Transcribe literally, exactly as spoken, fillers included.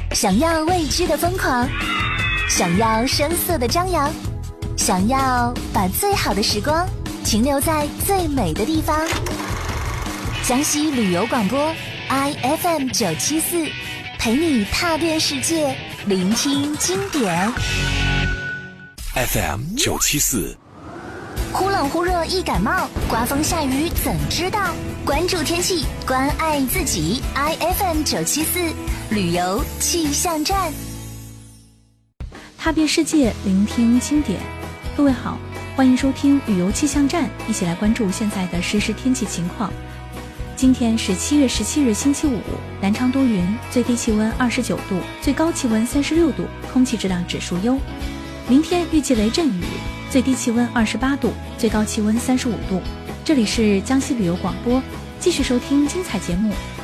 想要未知的疯狂，想要声色的张扬，想要把最好的时光停留在最美的地方。江西旅游广播 I F M 九七四，陪你踏遍世界，聆听经典。 F M 九七四， 忽冷忽热易感冒，刮风下雨怎知道？关注天气，关爱自己。I F M 九七四旅游气象站， 踏遍世界，聆听经典。各位好，欢迎收听旅游气象站，一起来关注现在的实时天气情况。今天是七月十七日星期五，南昌多云，最低气温二十九度，最高气温三十六度，空气质量指数优。明天预计雷阵雨，最低气温二十八度，最高气温三十五度。这里是江西旅游广播，继续收听精彩节目，